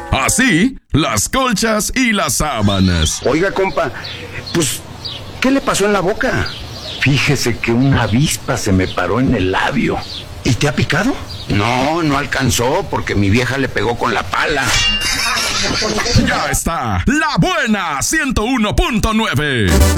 Así, las colchas y las sábanas. Oiga, compa, pues, ¿qué le pasó en la boca? Fíjese que una avispa se me paró en el labio. ¿Y te ha picado? No, no alcanzó porque mi vieja le pegó con la pala. Ya está, La Buena 101.9.